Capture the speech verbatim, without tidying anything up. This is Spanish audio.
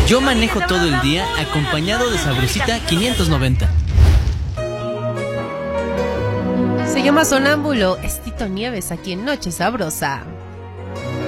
Yo manejo todo el día acompañado de Sabrosita quinientos noventa. Se llama Sonámbulo, es Tito Nieves aquí en Noche Sabrosa.